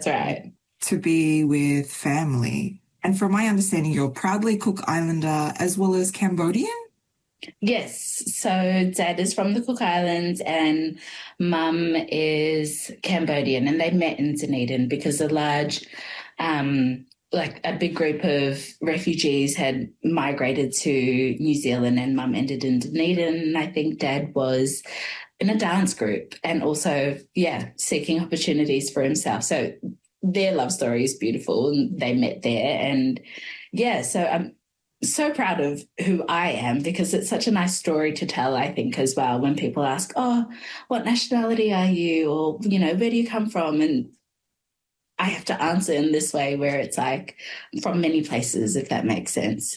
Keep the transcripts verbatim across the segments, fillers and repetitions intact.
That's right. To be with family. And from my understanding, you're proudly Cook Islander as well as Cambodian? Yes. So dad is from the Cook Islands and mum is Cambodian, and they met in Dunedin because a large, um, like a big group of refugees had migrated to New Zealand, and mum ended in Dunedin. And I think dad was in a dance group and also, yeah, seeking opportunities for himself. So their love story is beautiful, and they met there. And yeah, so I'm so proud of who I am because it's such a nice story to tell, I think, as well, when people ask, oh, what nationality are you? Or, you know, where do you come from? And I have to answer in this way where it's like from many places, if that makes sense.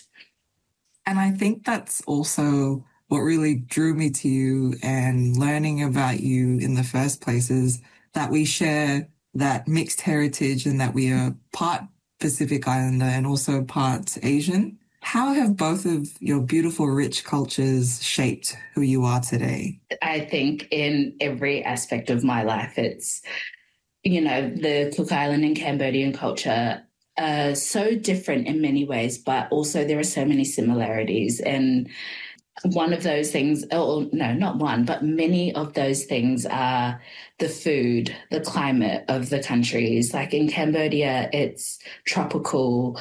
And I think that's also what really drew me to you and learning about you in the first place is that we share that mixed heritage and that we are part Pacific Islander and also part Asian. How have both of your beautiful, rich cultures shaped who you are today? I think in every aspect of my life, it's, you know, the Cook Island and Cambodian culture are so different in many ways, but also there are so many similarities. And one of those things, oh, no, not one, but many of those things are the food, the climate of the countries. Like in Cambodia, it's tropical,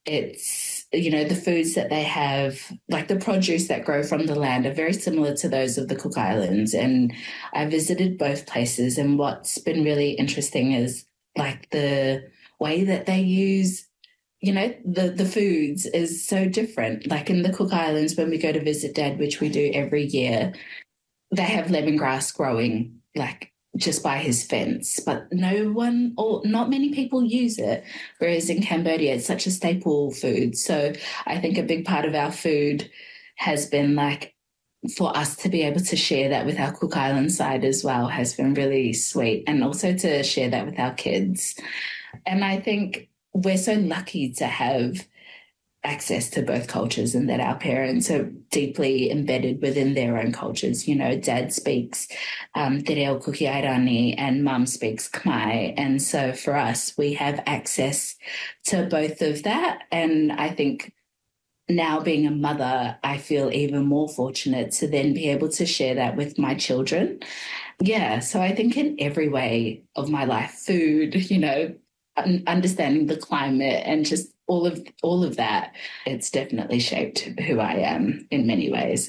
it's, you know, the foods that they have, like the produce that grow from the land are very similar to those of the Cook Islands. And I visited both places. And what's been really interesting is like the way that they use, you know, the, the foods is so different. Like in the Cook Islands, when we go to visit Dad, which we do every year, they have lemongrass growing like just by his fence, but no one or not many people use it. Whereas in Cambodia, it's such a staple food. So I think a big part of our food has been like for us to be able to share that with our Cook Island side as well has been really sweet, and also to share that with our kids. And I think we're so lucky to have access to both cultures and that our parents are deeply embedded within their own cultures. You know, Dad speaks um, Te Reo Kuki Airani and Mum speaks Khmer. And so for us, we have access to both of that. And I think now being a mother, I feel even more fortunate to then be able to share that with my children. Yeah, so I think in every way of my life, food, you know, understanding the climate and just all of all of that, it's definitely shaped who I am in many ways.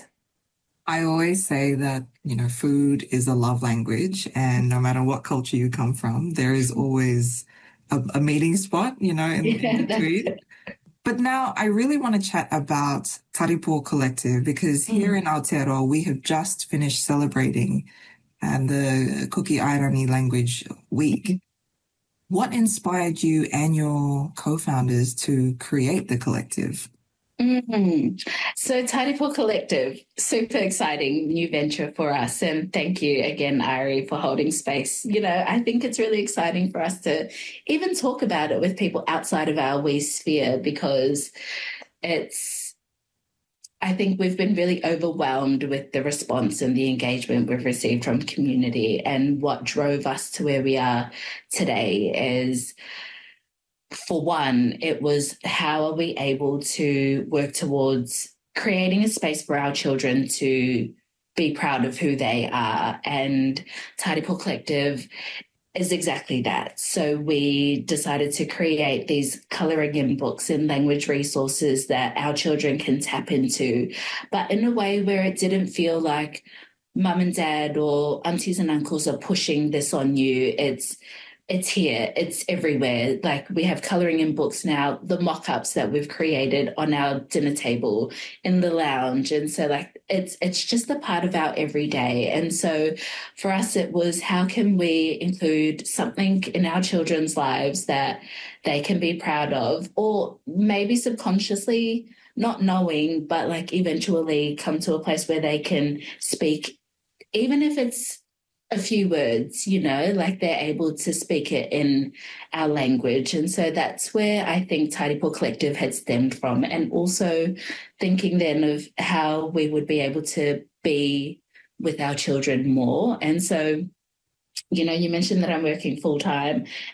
I always say that, you know, food is a love language, and no matter what culture you come from, there is always a, a meeting spot, you know, in, Yeah, in between. But now I really want to chat about Taripo Collective because here mm. in Aotearoa, we have just finished celebrating and the Kuki Airani Language Week. What inspired you and your co-founders to create the collective? Mm-hmm. So Taripo Collective, super exciting new venture for us. And thank you again, Ari, for holding space. You know, I think it's really exciting for us to even talk about it with people outside of our wee sphere because it's, I think we've been really overwhelmed with the response and the engagement we've received from community. And what drove us to where we are today is, for one, it was how are we able to work towards creating a space for our children to be proud of who they are. And Taripo Collective is exactly that. So we decided to create these colouring in books and language resources that our children can tap into, but in a way where it didn't feel like mum and dad or aunties and uncles are pushing this on you. It's It's here. It's everywhere. Like we have colouring in books now, the mock-ups that we've created on our dinner table, in the lounge. And so like it's it's just a part of our everyday. And so for us, it was how can we include something in our children's lives that they can be proud of, or maybe subconsciously not knowing, but like eventually come to a place where they can speak, even if it's a few words, you know, like they're able to speak it in our language. And so that's where I think Taripo Collective had stemmed from, and also thinking then of how we would be able to be with our children more. And so, you know, you mentioned that I'm working full time,